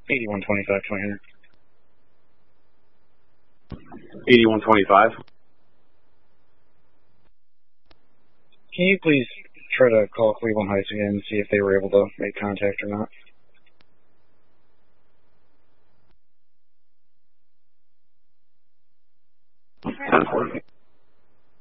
8125 2000. 8125. Can you please try to call Cleveland Heights again and see if they were able to make contact or not? Ten 40.